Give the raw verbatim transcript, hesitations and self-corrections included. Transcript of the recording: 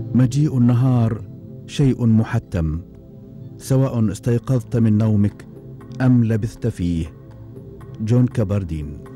مجيء النهار شيء محتم، سواء استيقظت من نومك أم لبثت فيه. جون كاباردين.